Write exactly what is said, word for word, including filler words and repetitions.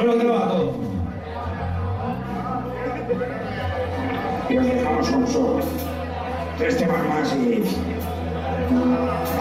lo graba todo. Y os dejamos con solo tres temas más y...